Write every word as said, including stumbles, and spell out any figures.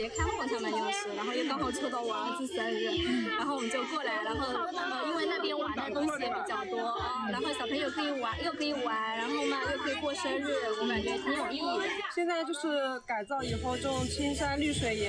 没看过他们游戏，然后又刚好抽到我儿子生日，然后我们就过来，然后呃因为那边玩的东西也比较多啊，然后小朋友可以玩，又可以玩，然后嘛又可以过生日，我感觉挺有意义的。 现在就是改造以后，这种青山绿水也